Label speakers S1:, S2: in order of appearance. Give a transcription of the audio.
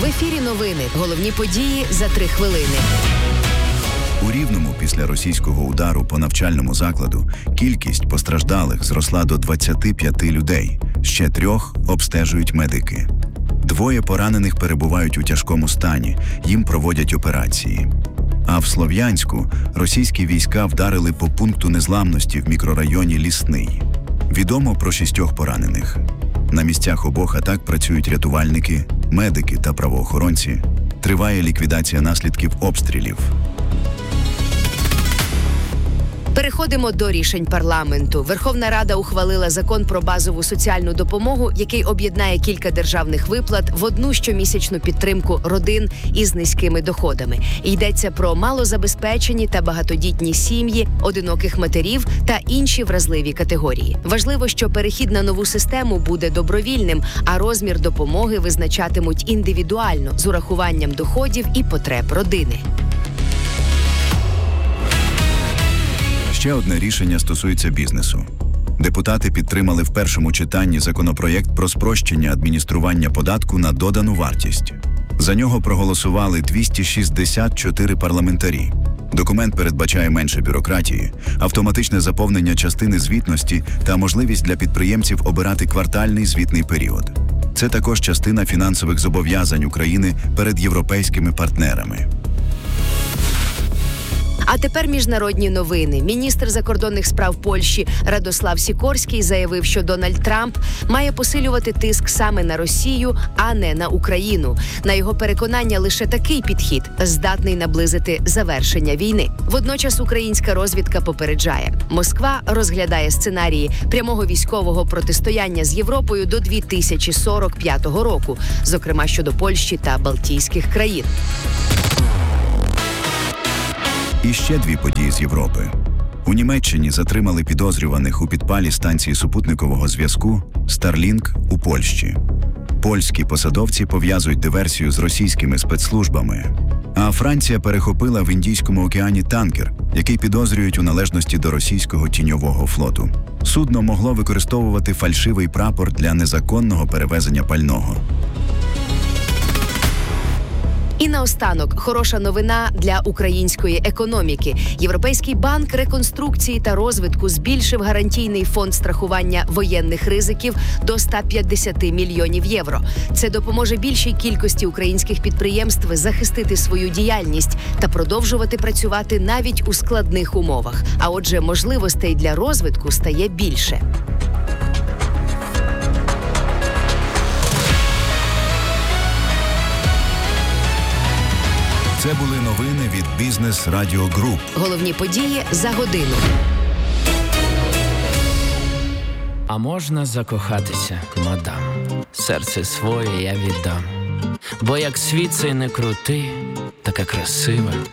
S1: ефірі новини. Головні події за 3 хвилини.
S2: У Рівному після російського удару по навчальному закладу кількість постраждалих зросла до 25 людей. Ще 3 обстежують медики. 2 поранених перебувають у тяжкому стані, їм проводять операції. А в Слов'янську російські війська вдарили по пункту незламності в мікрорайоні Лісний. Відомо про 6 поранених. На місцях обох атак працюють рятувальники, медики та правоохоронці. Триває ліквідація наслідків обстрілів.
S1: Переходимо до рішень парламенту. Верховна Рада ухвалила закон про базову соціальну допомогу, який об'єднає кілька державних виплат в одну щомісячну підтримку родин із низькими доходами. Йдеться про малозабезпечені та багатодітні сім'ї, одиноких матерів та інші вразливі категорії. Важливо, що перехід на нову систему буде добровільним, а розмір допомоги визначатимуть індивідуально з урахуванням доходів і потреб родини.
S2: Ще одне рішення стосується бізнесу. Депутати підтримали в першому читанні законопроєкт про спрощення адміністрування податку на додану вартість. За нього проголосували 264 парламентарі. Документ передбачає менше бюрократії, автоматичне заповнення частини звітності та можливість для підприємців обирати квартальний звітний період. Це також частина фінансових зобов'язань України перед європейськими партнерами.
S1: А тепер міжнародні новини. Міністр закордонних справ Польщі Радослав Сікорський заявив, що Дональд Трамп має посилювати тиск саме на Росію, а не на Україну. На його переконання, лише такий підхід здатний наблизити завершення війни. Водночас українська розвідка попереджає. Москва розглядає сценарії прямого військового протистояння з Європою до 2045 року, зокрема щодо Польщі та Балтійських країн.
S2: І ще 2 події з Європи. У Німеччині затримали підозрюваних у підпалі станції супутникового зв'язку Starlink у Польщі. Польські посадовці пов'язують диверсію з російськими спецслужбами. А Франція перехопила в Індійському океані танкер, який підозрюють у належності до російського тіньового флоту. Судно могло використовувати фальшивий прапор для незаконного перевезення пального.
S1: І наостанок, хороша новина для української економіки. Європейський банк реконструкції та розвитку збільшив гарантійний фонд страхування воєнних ризиків до 150 мільйонів євро. Це допоможе більшій кількості українських підприємств захистити свою діяльність та продовжувати працювати навіть у складних умовах. А отже, можливостей для розвитку стає більше.
S2: Це були новини від Бізнес Радіо Груп.
S1: Головні події за годину.
S3: А можна закохатися, мадам? Серце своє я віддам. Бо як світ цей не крутий, така красива,